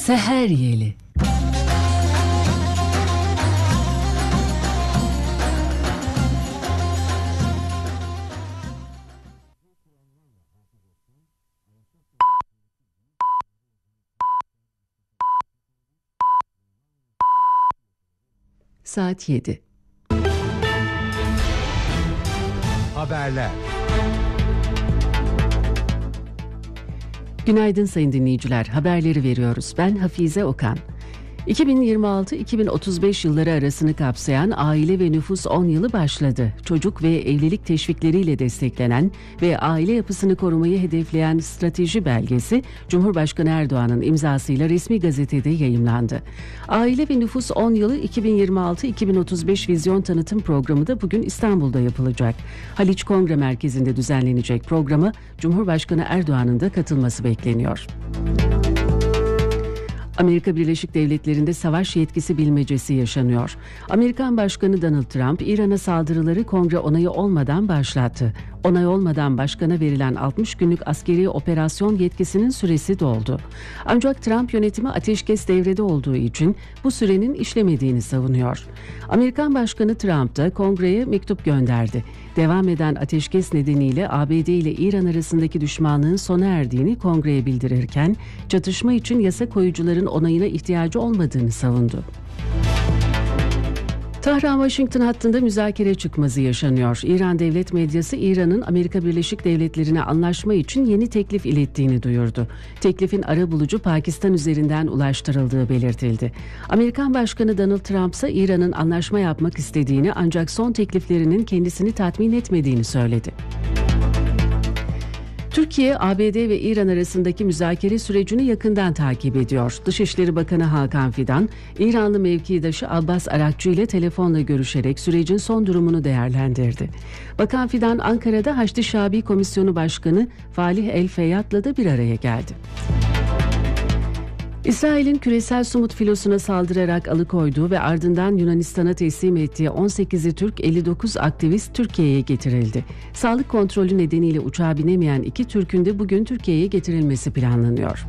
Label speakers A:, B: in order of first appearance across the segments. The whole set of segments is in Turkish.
A: Seher Yeli. Saat 7.
B: Haberler.
A: Günaydın sayın dinleyiciler. Haberleri veriyoruz. Ben Hafize Okan. 2026-2035 yılları arasını kapsayan aile ve nüfus 10 yılı başladı. Çocuk ve evlilik teşvikleriyle desteklenen ve aile yapısını korumayı hedefleyen strateji belgesi Cumhurbaşkanı Erdoğan'ın imzasıyla resmi gazetede yayımlandı. Aile ve nüfus 10 yılı 2026-2035 vizyon tanıtım programı da bugün İstanbul'da yapılacak. Haliç Kongre Merkezi'nde düzenlenecek programa Cumhurbaşkanı Erdoğan'ın da katılması bekleniyor. Amerika Birleşik Devletleri'nde savaş yetkisi bilmecesi yaşanıyor. Amerikan Başkanı Donald Trump, İran'a saldırıları kongre onayı olmadan başlattı. Onay olmadan başkana verilen 60 günlük askeri operasyon yetkisinin süresi doldu. Ancak Trump yönetimi ateşkes devrede olduğu için bu sürenin işlemediğini savunuyor. Amerikan Başkanı Trump da kongreye mektup gönderdi. Devam eden ateşkes nedeniyle ABD ile İran arasındaki düşmanlığın sona erdiğini kongreye bildirirken, çatışma için yasa koyucuların onayına ihtiyacı olmadığını savundu. Tahran-Washington hattında müzakere çıkmazı yaşanıyor. İran devlet medyası İran'ın Amerika Birleşik Devletleri'ne anlaşma için yeni teklif ilettiğini duyurdu. Teklifin arabulucu Pakistan üzerinden ulaştırıldığı belirtildi. Amerikan Başkanı Donald Trump ise İran'ın anlaşma yapmak istediğini ancak son tekliflerinin kendisini tatmin etmediğini söyledi. Türkiye, ABD ve İran arasındaki müzakere sürecini yakından takip ediyor. Dışişleri Bakanı Hakan Fidan, İranlı mevkidaşı Abbas Arakçı ile telefonla görüşerek sürecin son durumunu değerlendirdi. Bakan Fidan, Ankara'da Haçlı Şabi Komisyonu Başkanı Falih El Feyyat'la da bir araya geldi. İsrail'in küresel Sumut filosuna saldırarak alıkoyduğu ve ardından Yunanistan'a teslim ettiği 18'i Türk 59 aktivist Türkiye'ye getirildi. Sağlık kontrolü nedeniyle uçağa binemeyen 2 Türk'ün de bugün Türkiye'ye getirilmesi planlanıyor.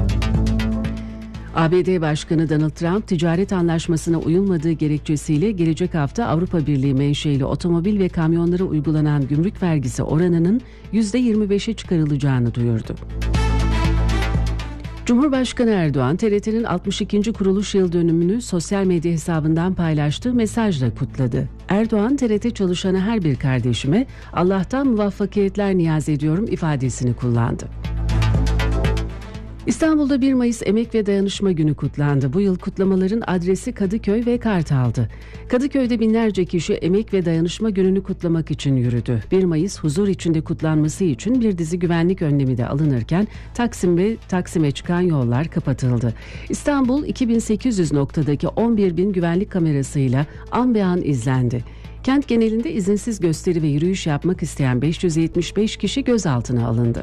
A: ABD Başkanı Donald Trump, ticaret anlaşmasına uyulmadığı gerekçesiyle gelecek hafta Avrupa Birliği menşeili otomobil ve kamyonlara uygulanan gümrük vergisi oranının %25'e çıkarılacağını duyurdu. Cumhurbaşkanı Erdoğan, TRT'nin 62. kuruluş yıl dönümünü sosyal medya hesabından paylaştığı mesajla kutladı. Erdoğan, TRT çalışanı her bir kardeşime Allah'tan muvaffakiyetler niyaz ediyorum ifadesini kullandı. İstanbul'da 1 Mayıs Emek ve Dayanışma Günü kutlandı. Bu yıl kutlamaların adresi Kadıköy ve Kartal'dı. Kadıköy'de binlerce kişi Emek ve Dayanışma Günü'nü kutlamak için yürüdü. 1 Mayıs huzur içinde kutlanması için bir dizi güvenlik önlemi de alınırken Taksim ve Taksim'e çıkan yollar kapatıldı. İstanbul 2800 noktadaki 11.000 güvenlik kamerasıyla an be an izlendi. Kent genelinde izinsiz gösteri ve yürüyüş yapmak isteyen 575 kişi gözaltına alındı.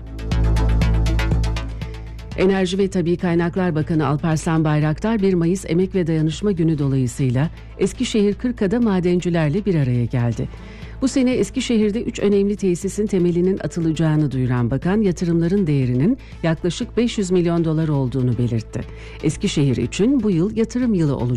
A: Enerji ve Tabii Kaynaklar Bakanı Alparslan Bayraktar 1 Mayıs Emek ve Dayanışma Günü dolayısıyla Eskişehir Kırka'da madencilerle bir araya geldi. Bu sene Eskişehir'de 3 önemli tesisin temelinin atılacağını duyuran bakan yatırımların değerinin yaklaşık $500 milyon olduğunu belirtti. Eskişehir için bu yıl yatırım yılı olacak.